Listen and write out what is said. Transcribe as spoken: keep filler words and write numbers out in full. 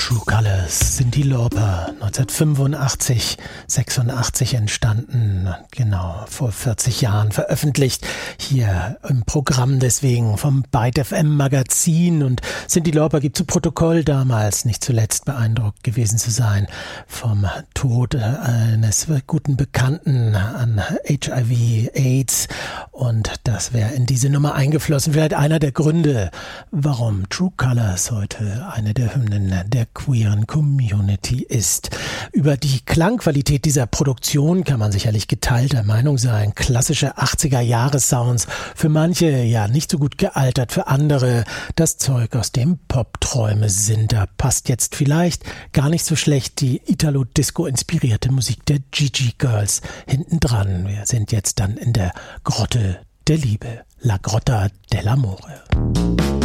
True Colors, Cyndi Lauper, neunzehnhundertfünfundachtzig, sechsundachtzig entstanden, genau, vor vierzig Jahren veröffentlicht, hier im Programm deswegen vom Byte F M Magazin. Und Cyndi Lauper gibt zu Protokoll, damals nicht zuletzt beeindruckt gewesen zu sein vom Tod eines guten Bekannten an H I V AIDS, und das wäre in diese Nummer eingeflossen. Vielleicht einer der Gründe, warum True Colors heute eine der Hymnen der queeren Community ist. Über die Klangqualität dieser Produktion kann man sicherlich geteilter Meinung sein. Klassische achtziger-Jahres-Sounds, für manche ja nicht so gut gealtert, für andere das Zeug, aus dem Pop-Träume sind. Da passt jetzt vielleicht gar nicht so schlecht die Italo-Disco-inspirierte Musik der Gigi Girls hinten dran. Wir sind jetzt dann in der Grotte der Liebe, La Grotta dell'Amore.